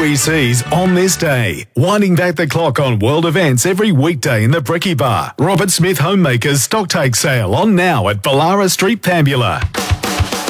WEC's On This Day, winding back the clock on world events every weekday in the Bricky Bar. Robert Smith Homemakers Stocktake Sale on now at Ballara Street, Pambula.